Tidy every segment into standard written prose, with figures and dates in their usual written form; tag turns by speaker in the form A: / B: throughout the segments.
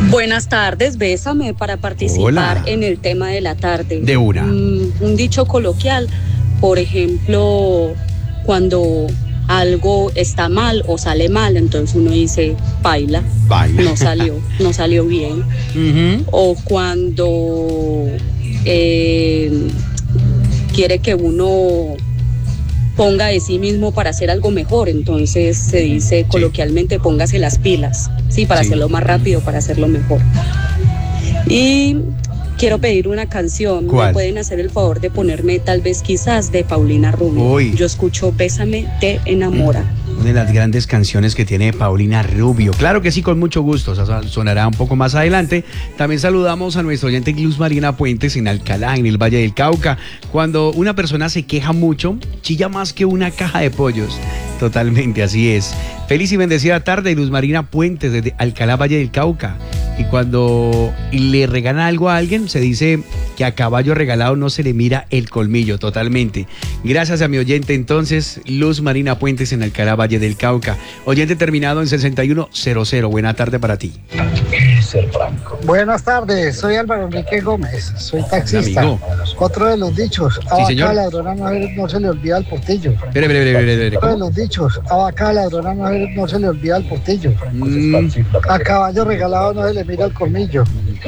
A: Buenas tardes, bésame para participar en el tema de la tarde.
B: De una.
A: Un dicho coloquial, por ejemplo, cuando algo está mal o sale mal, entonces uno dice, baila, no salió bien. Uh-huh. O cuando quiere que uno ponga de sí mismo para hacer algo mejor, entonces se dice coloquialmente, póngase las pilas, para hacerlo más rápido, para hacerlo mejor. Y quiero pedir una canción.
B: ¿Cuál?
A: ¿Me pueden hacer el favor de ponerme tal vez quizás de Paulina Rubio?
B: Uy.
A: Yo escucho Bésame, te enamora.
B: Una de las grandes canciones que tiene Paulina Rubio. Claro que sí, con mucho gusto. Sonará un poco más adelante. También saludamos a nuestro oyente Luz Marina Puentes en Alcalá, en el Valle del Cauca. Cuando una persona se queja mucho, chilla más que una caja de pollos. Totalmente, así es. Feliz y bendecida tarde, Luz Marina Puentes, desde Alcalá, Valle del Cauca. Y cuando le regala algo a alguien, se dice que a caballo regalado no se le mira el colmillo, totalmente. Gracias a mi oyente entonces, Luz Marina Puentes en Alcalá, Valle del Cauca. Oyente terminado en 6100. Buena tarde para ti.
C: Ser franco. Buenas tardes, soy Álvaro Enrique Gómez, soy taxista.
B: Amigo.
C: Otro de los dichos, a vaca ladrona no se le olvida el portillo. Otro de los dichos, a vaca ladrona no se le olvida el portillo. A caballo regalado no se le mira el colmillo.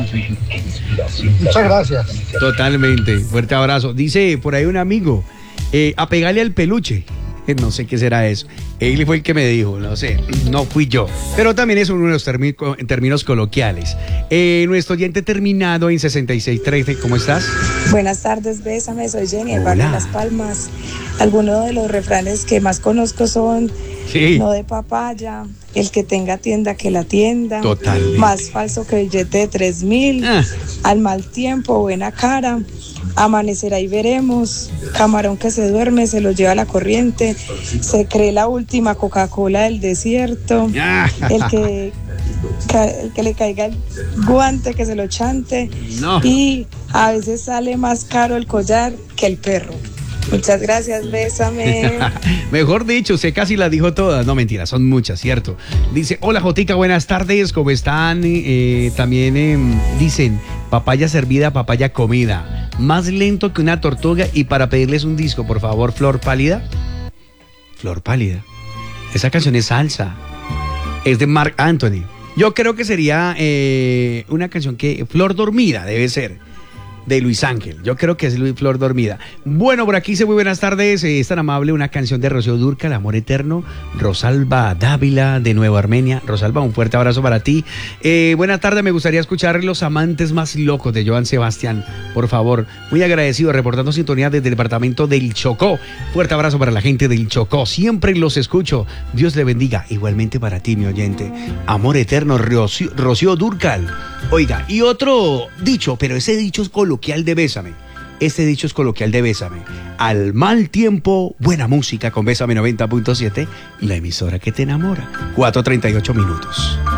C: Muchas gracias.
B: Totalmente, fuerte abrazo. Dice por ahí un amigo, a pegarle al peluche. No sé qué será eso. Él fue el que me dijo, no sé, no fui yo. Pero también es uno de los términos coloquiales. Nuestro oyente terminado en 6613, ¿cómo estás?
D: Buenas tardes, bésame, soy Jenny, el barrio de Las Palmas. Algunos de los refranes que más conozco son no de papaya, el que tenga tienda que la tienda.
B: Totalmente.
D: Más falso que billete de 3,000. Al mal tiempo, buena cara. Amanecerá y veremos. Camarón que se duerme se lo lleva la corriente. Se cree la última Coca-Cola del desierto. El que le caiga el guante que se lo chante.
B: No.
D: Y a veces sale más caro el collar que el perro. Muchas gracias, bésame.
B: Mejor dicho, usted casi las dijo todas. No, mentira, son muchas, ¿cierto? Dice, hola Jotica, buenas tardes, ¿cómo están? También dicen, papaya servida, papaya comida. Más lento que una tortuga. Y para pedirles un disco, por favor, Flor Pálida. Flor Pálida. Esa canción es salsa. Es de Marc Anthony. Yo creo que sería una canción que... Flor Dormida debe ser. De Luis Ángel, yo creo que es Flor Dormida. Bueno, por aquí dice muy buenas tardes, es tan amable una canción de Rocío Dúrcal, Amor Eterno, Rosalba Dávila de Nueva Armenia. Rosalba, un fuerte abrazo para ti. Buenas tardes, me gustaría escuchar Los Amantes Más Locos de Joan Sebastián, por favor. Muy agradecido, reportando sintonía desde el departamento del Chocó. Fuerte abrazo para la gente del Chocó, siempre los escucho. Dios le bendiga, igualmente para ti, mi oyente. Amor Eterno, Rocío Dúrcal. Oiga, y otro dicho, pero ese dicho es coloquial de Bésame. Este dicho es coloquial de Bésame. Al mal tiempo, buena música con Bésame 90.7, la emisora que te enamora. 4:38.